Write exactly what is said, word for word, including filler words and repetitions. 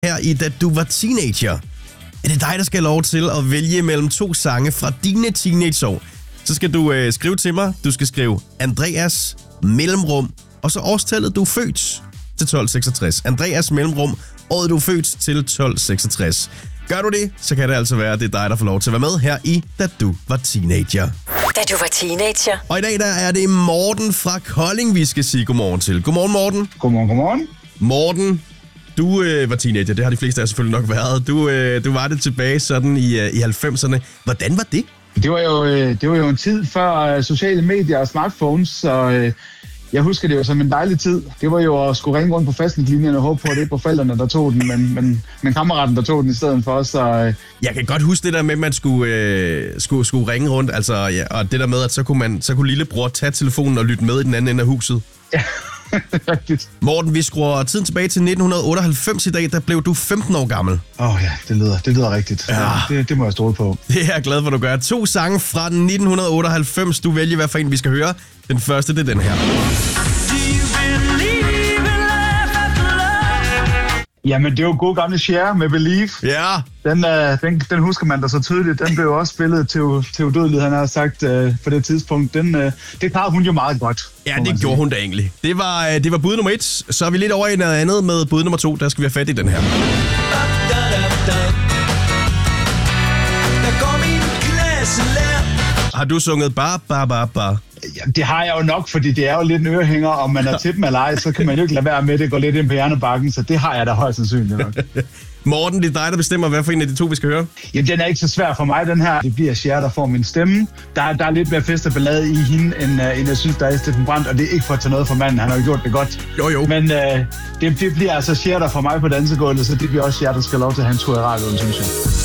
her i Da Du Var Teenager. Er det dig, der skal have lov til at vælge mellem to sange fra dine teenageår? Så skal du øh, skrive til mig. Du skal skrive Andreas mellemrum, og så årstallet, du er født til tolv seksogtres. Andreas mellemrum, året du er født til tolv seksogtres. Gør du det, så kan det altså være, at det er dig, der får lov til at være med her i Da Du Var Teenager. Da Du Var Teenager. Og i dag der er det Morten fra Kolding, vi skal sige godmorgen til. Godmorgen, Morten. Godmorgen, godmorgen. Morten, du øh, var teenager. Det har de fleste af jer selvfølgelig nok været. Du, øh, du var det tilbage sådan i, øh, i halvfemserne. Hvordan var det? Det var jo, øh, det var jo en tid før øh, sociale medier og smartphones, så øh, jeg husker det jo som en dejlig tid. Det var jo at skulle ringe rundt på fastnetlinjen og håbe på, at det ikke var forældrene, der tog den, men, men, men kammeraten, der tog den i stedet for os. Så, øh. Jeg kan godt huske det der med, at man skulle, øh, skulle, skulle ringe rundt, altså, ja, og det der med, at så kunne, man, så kunne lillebror tage telefonen og lytte med i den anden ende af huset. Ja, rigtigt. Morten, vi skruer tiden tilbage til nitten otteoghalvfems i dag, der blev du femten år gammel. Åh oh, ja, det lyder, det lyder rigtigt. Ja. Det, det må jeg stole på. Det er jeg glad for, at du gør. To sange fra nitten otteoghalvfems. Du vælger, hvad for en vi skal høre. Den første, det er den her. Jamen, det er jo god gamle Cher med Believe. Ja. Den, øh, den, den husker man da så tydeligt. Den blev også spillet til, til udødelighed, han har sagt øh, på det tidspunkt. Den, øh, det klarede hun jo meget godt. Ja, det gjorde hun da egentlig. Det var, øh, det var bud nummer et. Så er vi lidt over i noget andet med bud nummer to. Der skal vi have fat i den her. Har du sunget bar, bar, bar, bar? Ja, det har jeg jo nok, fordi det er jo lidt en ørehænger. Om man er til dem eller ej, så kan man jo ikke lade være med, det går lidt ind på hjernebakken. Så det har jeg da højst sandsynligt nok. Morten, det er dig, der bestemmer, hvad for en af de to, vi skal høre. Jamen, den er ikke så svær for mig, den her. Det bliver Cher, der får min stemme. Der, der er lidt mere fest og ballade i hende, end, uh, end jeg synes, der er i Steffen Brandt. Og det er ikke for at tage noget for manden. Han har jo gjort det godt. Jo, jo. Men uh, det, det bliver altså Cher, der får mig på dansegulvet, så det bliver også Cher, der skal lov til at have en tur i radioen, synes jeg.